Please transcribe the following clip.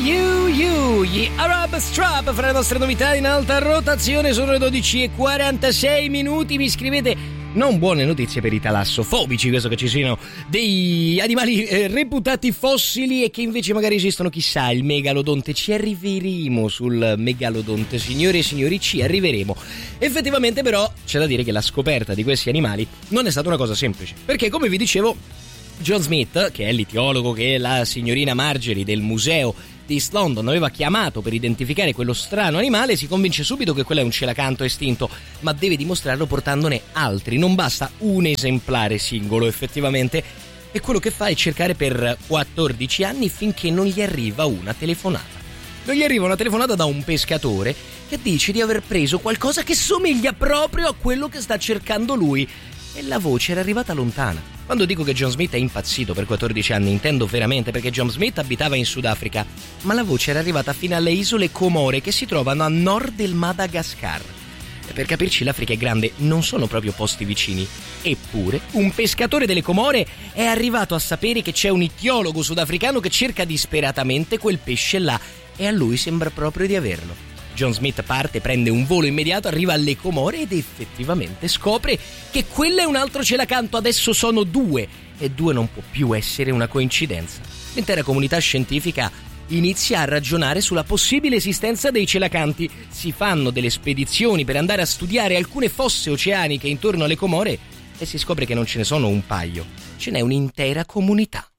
Gli Arab Strap fra le nostre novità in alta rotazione. Sono le 12:46. Mi scrivete non buone notizie per i talassofobici, questo che ci siano dei animali reputati fossili e che invece magari esistono, chissà, il megalodonte. Ci arriveremo sul megalodonte, signore e signori, ci arriveremo. Effettivamente però c'è da dire che la scoperta di questi animali non è stata una cosa semplice, perché come vi dicevo John Smith, che è l'itiologo che la signorina Marjorie del museo di East London aveva chiamato per identificare quello strano animale, si convince subito che quello è un celacanto estinto, ma deve dimostrarlo portandone altri, non basta un esemplare singolo effettivamente, e quello che fa è cercare per 14 anni finché non gli arriva una telefonata. Non gli arriva una telefonata da un pescatore che dice di aver preso qualcosa che somiglia proprio a quello che sta cercando lui, e la voce era arrivata lontana. Quando dico che John Smith è impazzito per 14 anni, intendo veramente, perché John Smith abitava in Sudafrica, ma la voce era arrivata fino alle isole Comore, che si trovano a nord del Madagascar. E per capirci, l'Africa è grande, non sono proprio posti vicini. Eppure, un pescatore delle Comore è arrivato a sapere che c'è un itiologo sudafricano che cerca disperatamente quel pesce là, e a lui sembra proprio di averlo. John Smith parte, prende un volo immediato, arriva alle Comore ed effettivamente scopre che quello è un altro celacanto. Adesso sono due, e due non può più essere una coincidenza. L'intera comunità scientifica inizia a ragionare sulla possibile esistenza dei celacanti. Si fanno delle spedizioni per andare a studiare alcune fosse oceaniche intorno alle Comore e si scopre che non ce ne sono un paio, ce n'è un'intera comunità.